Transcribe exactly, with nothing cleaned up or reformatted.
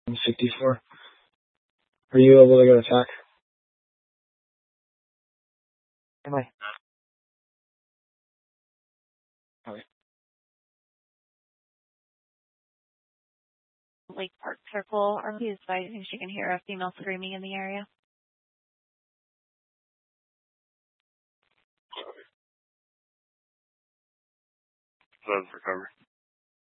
sixty-four. Are you able to go attack? Am I? Okay. Lake Park Circle. Are you advising she can hear a female screaming in the area? Does recover.